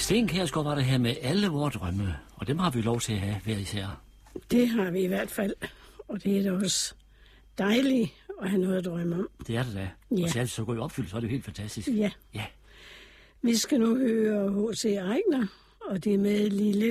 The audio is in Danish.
Sten Kjærsgaard var der her med alle vores drømme, og dem har vi lov til at have hver især. Det har vi i hvert fald, og det er da også dejligt at have noget at drømme om. Det er det da. Ja. Og særligt så går i opfyldt, så er det jo helt fantastisk. Ja. Ja. Vi skal nu høre H.C. Aigner, og det er med Lille